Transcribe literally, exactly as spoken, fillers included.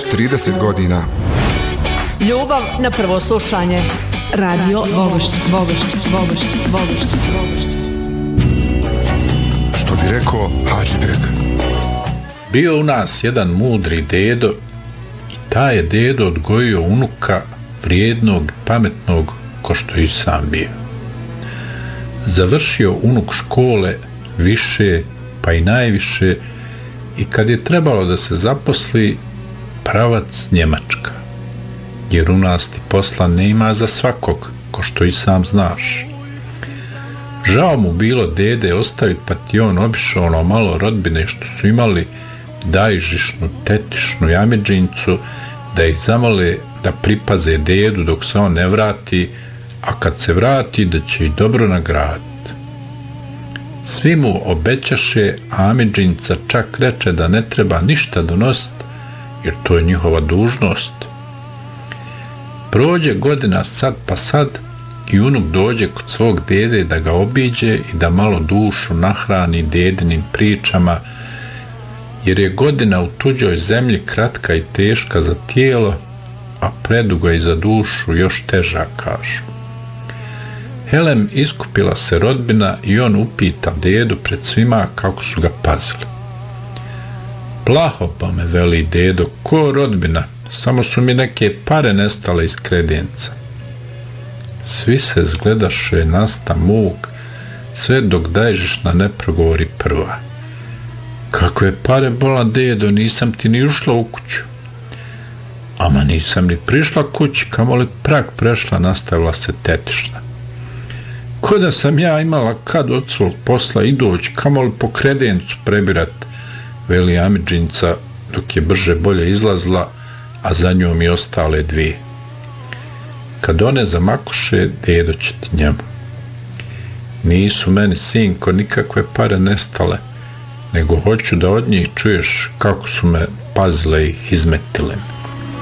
već trideset godina. Ljubav na prvo slušanje. Radio Vogošće, Vogošće, Vogošće, Vogošće, Vogošće. Što bi rekao Hadžibek. Bio u nas jedan mudri dedo i taj je dedo odgojio unuka vrijednog, pametnog, ko što i sam bio. Završio unuk škole više, pa i najviše, i kad je trebalo da se zaposli, pravac Njemačka. Jer u nas ti posla ne ima za svakog, ko što i sam znaš. Žao mu bilo dede ostaviti, pa ti on obišao ono malo rodbine što su imali, dajžišnu, tetišnu jamidžincu, da ih zamole da pripaze dedu dok se on ne vrati, a kad se vrati da će ih dobro nagraditi. Svi mu obećaše, a amidžinca čak reče da ne treba ništa donositi, jer to je njihova dužnost. Prođe godina sad pa sad i unuk dođe kod svog dede da ga obiđe i da malo dušu nahrani dedinim pričama, jer je godina u tuđoj zemlji kratka i teška za tijelo, a predugo je za dušu još teža, kažu. Helem iskupila se rodbina i on upita dedu pred svima kako su ga pazili. Plaho pa me, veli dedo, ko rodbina, samo su mi neke pare nestale iz kredenca. Svi se zgledaše, nasta muk, sve dok dajžišna ne progovori prva. Kakve pare, bolan dedo, nisam ti ni ušla u kuću. Ama nisam ni prišla kući, kamoli prag prešla, nastavila se tetišna. Ko da sam ja imala kad od svog posla i doći, kamoli po kredencu prebirat, veli amidžinca, dok je brže bolje izlazla, a za njom i ostale dvije. Kad one zamakoše, dedo će ti njemu. Nisu meni, sinko, nikakve pare nestale, nego hoću da od njih čuješ kako su me pazile i izmetile.